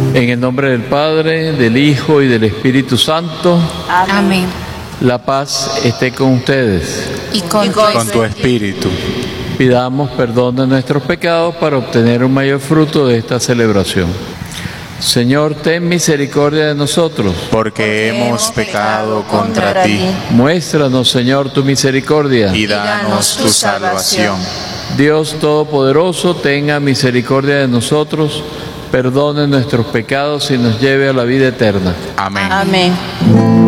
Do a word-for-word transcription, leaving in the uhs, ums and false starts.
En el nombre del Padre, del Hijo y del Espíritu Santo. Amén. La paz esté con ustedes. Y con, y con tu espíritu. Pidamos perdón de nuestros pecados para obtener un mayor fruto de esta celebración. Señor, ten misericordia de nosotros. Porque hemos pecado contra ti. Muéstranos, Señor, tu misericordia. Y danos tu salvación. Dios Todopoderoso, tenga misericordia de nosotros, perdone nuestros pecados y nos lleve a la vida eterna. Amén. Amén.